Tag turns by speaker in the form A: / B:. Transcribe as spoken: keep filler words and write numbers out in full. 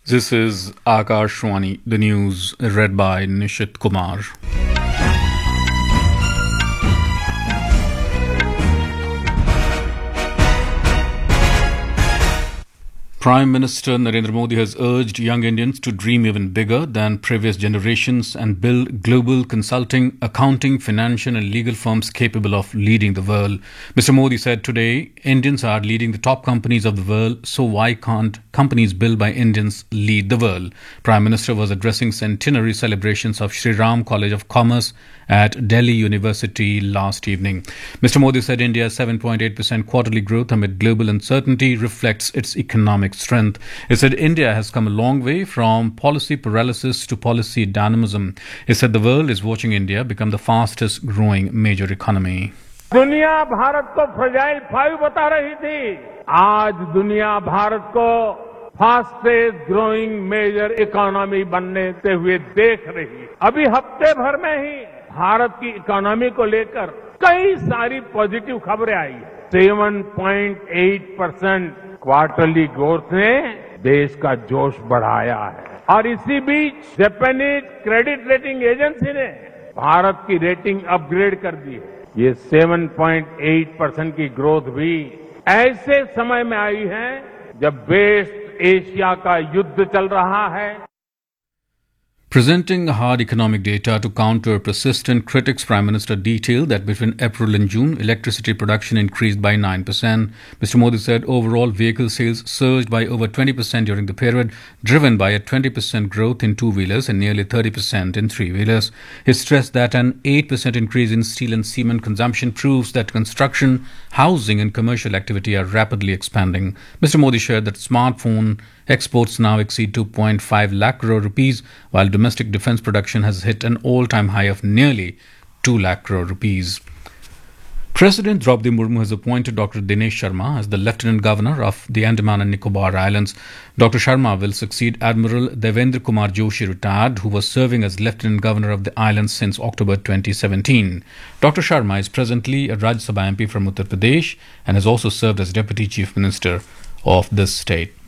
A: This is Akashwani, the news read by Nishit Kumar. Prime Minister Narendra Modi has urged young Indians to dream even bigger than previous generations and build global consulting, accounting, financial and legal firms capable of leading the world. Mister Modi said today, Indians are leading the top companies of the world, so why can't companies built by Indians lead the world? Prime Minister was addressing centenary celebrations of Shri Ram College of Commerce at Delhi University last evening. Mister Modi said India's seven point eight percent quarterly growth amid global uncertainty reflects its economic strength. He said India has come a long way from policy paralysis to policy dynamism. He said the world is watching India become the fastest growing major economy.
B: दुनिया भारत को fragile five बता रही थी, आज दुनिया भारत को fastest growing major economy बनने हुए देख रही है। अभी हफ्ते भर में ही भारत की इकोनॉमी को लेकर कई सारी पॉजिटिव खबरें आई है। Seven point eight percent quarterly growth ने देश का जोश बढ़ाया है और इसी बीच जापानीज क्रेडिट रेटिंग एजेंसी ने भारत की रेटिंग अपग्रेड कर दी है। ये सेवन पॉइंट एट परसेंट की ग्रोथ भी ऐसे समय में आई है जब वेस्ट एशिया का युद्ध चल रहा है।
A: Presenting hard economic data to counter persistent critics, Prime Minister detailed that between April and June, electricity production increased by nine percent. Mister Modi said overall vehicle sales surged by over twenty percent during the period, driven by a twenty percent growth in two-wheelers and nearly thirty percent in three-wheelers. He stressed that an eight percent increase in steel and cement consumption proves that construction, housing and commercial activity are rapidly expanding. Mister Modi shared that smartphone exports now exceed two point five lakh crore rupees, while domestic defence production has hit an all-time high of nearly two lakh crore rupees. President Draupadi Murmu has appointed Doctor Dinesh Sharma as the Lieutenant Governor of the Andaman and Nicobar Islands. Doctor Sharma will succeed Admiral Devendra Kumar Joshi, retired, who was serving as Lieutenant Governor of the islands since October twenty seventeen. Doctor Sharma is presently a Rajya Sabha M P from Uttar Pradesh and has also served as Deputy Chief Minister of this state.